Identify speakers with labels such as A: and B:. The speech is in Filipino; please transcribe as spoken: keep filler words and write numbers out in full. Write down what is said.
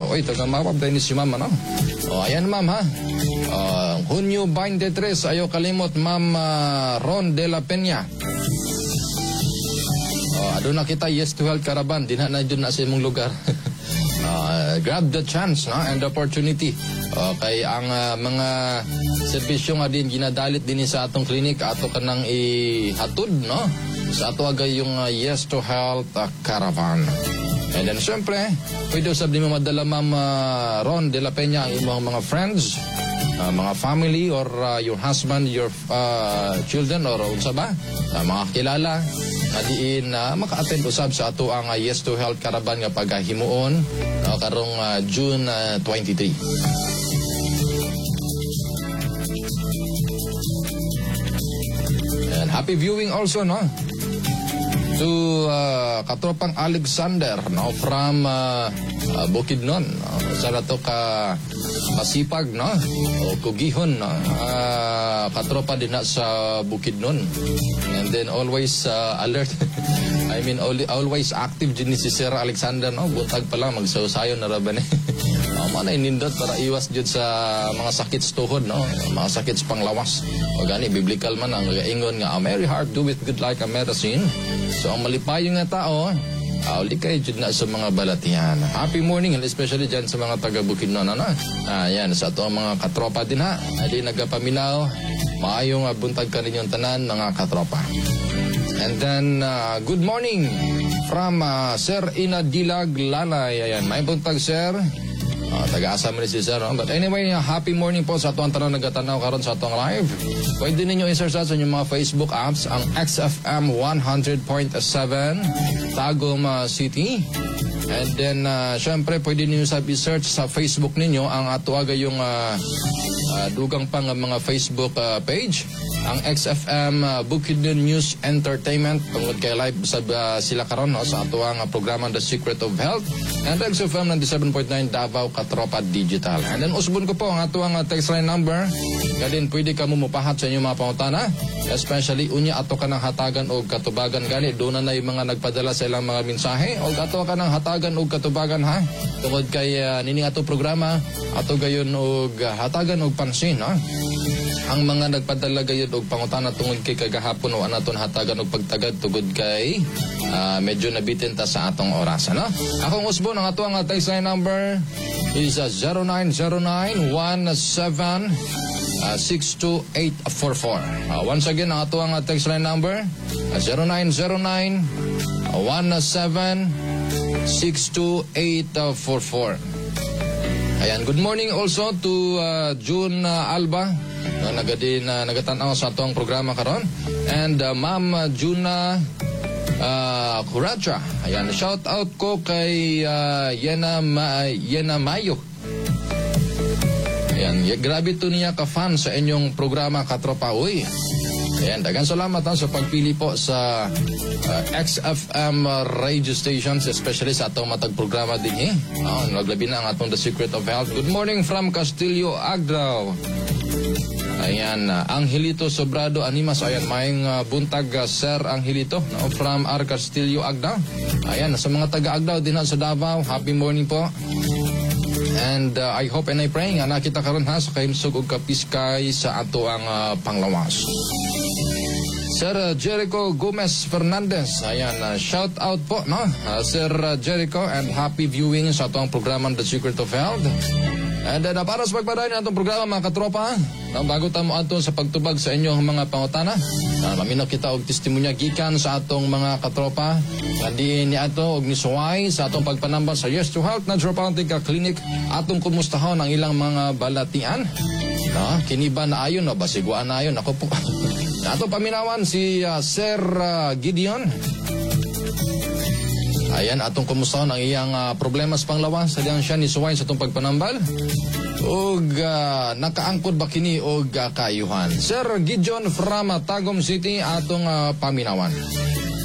A: Uy, taga-mapap dahil ni si ma'am, ano? O, ayan ma'am, ha? Uh, Hunyo twenty-three, ayaw kalimot, ma'am uh, Ron de la Peña. O, adun na kita, yes to health caravan. Di na na dyan na sa imong lugar. uh, grab the chance, no? And the opportunity. O, kay ang uh, mga servisyo nga din, ginadalit din sa atong klinik, ato ka nang ihatod, no? Sa ato agay yung uh, yes to health uh, caravan. And then, syempre, pwede usab din mo madala, ma'am uh, Ron de la Peña, ang imong mga friends, uh, mga family, or uh, your husband, your uh, children, or unsa ba? Uh, mga kilala, na diin na uh, maka-attend usab sa ato ang uh, Yes to Health Caravan nga paghimuon uh, karong uh, June uh, twenty-three. And happy viewing also, no? To uh, katropang Alexander, no, from uh, uh, Bukidnon, no? Sana to ka masipag, no, o kugihon, no, uh, katropa din na sa Bukidnon, and then always uh, alert. I mean always active din si Sir Alexander, no, butag pa lang magsaw-sayo na raban eh. Um, ano inindot para iwas dyan sa mga sakit sa tuhod, no? Mga sakit sa panglawas. O gani, biblical man ang ingon nga, a merry heart doeth good like a medicine. So ang malipayo nga tao, uh, uli kayo dyan na sa mga balatihan. Happy morning, especially dyan sa mga taga-Bukidnon, ano? Ah, yan, sa ito mga katropa din ha. Hindi nagpaminaw, maayong uh, buntag ka rin yung tanan, mga katropa. And then, uh, good morning from uh, Sir Ina Dilag Lalay. Ayan, may buntag, Sir. Uh, taga-asa mo ni si Sir, no? But anyway, uh, happy morning po sa atuang tanong nagatanaw karon sa atuang live. Pwede ninyo i-search sa inyong mga Facebook apps ang X F M one hundred point seven Tagum uh, City. And then, uh, syempre, pwede ninyo sa i-search sa Facebook ninyo ang atuaga yung uh, uh, dugang pang uh, mga Facebook uh, page. Ang X F M uh, Bukidnon News Entertainment, tungod kay live sa uh, sila karon, no, sa atuang uh, programa The Secret of Health. And X F M ninety-seven point nine Davao Katropa Digital. And then usbon ko po ang atuang uh, text line number. Kadin pwede ka mumupahat sa inyong mga pangutana. Especially unya ato ka ng hatagan o katubagan gani. Doon na yung mga nagpadala sa ilang mga mensahe. O ato ka ng hatagan o katubagan, ha. Tungod kay uh, nining ato programa, ato gayon og uh, hatagan og pansin, ha. Ang mga nagpadala gayon og pangutana tungod kay kagahapon o anaton hatagan og pagtagad tungod kay uh, medyo nabitin ta sa atong oras, no? Akong usbon ang ato ang text line number is uh, zero nine zero nine one seven six two eight four four. Uh, once again, ang ato ang text line number uh, zero nine zero nine one seven six two eight four four. Ayan, good morning also to uh, June uh, Alba na nagadin na uh, nagatanaw sa atong programa karon, and uh, Ma'am uh, Juna uh, Curacha. Ayan, shout out ko kay uh, Yena Ma Yena Mayo. Ayan, grabe to niya ka fan sa inyong programa katropa. Uy, ayan, dagan salamat ha, sa pagpili po sa uh, X F M uh, radio stations, especially sa atong matag programa din eh. Oh, naglabi na ang atong The Secret of Health. Good morning from Castillo, Agdao. Ayan, uh, Angelito Sobrado Animas. Ayan, maying uh, buntag uh, Sir Angelito, no, from R. Castillo, Agdao. Ayan, sa mga taga-Agdao din sa Davao, happy morning po. And uh, I hope and I pray nga nakita karon ha sa kahimsog og kapiskay sa ato ang uh, panglawas. Sir uh, Jericho Gomez Fernandez, ayan, uh, shout out po, no, uh, Sir uh, Jericho, and happy viewing sa atong programa The Secret of Health. And then uh, para sa pagpadayon ng atong programa, mga katropa, no, bago tamo ato sa pagtubag sa inyong mga pangutana, uh, maminaw kita og testimonya gikan sa atong mga katropa nga diin ni ato og nisuway sa atong pagpanambal sa Yes to Health Naturopathic Clinic. Atong kumustahon ang ilang mga balatian, no, kini ba na ayon o basiguan na ayon ako po. Ato paminawan si uh, Sir uh, Gideon. Ayan, atong kumustahon ang iyang uh, problema sa panglawas. Sadiyang siya nisuway sa atong pagpanambal. Og uh, nakaangkod ba kini og uh, kaayuhan. Sir Gideon from uh, Tagum City, atong uh, paminawan.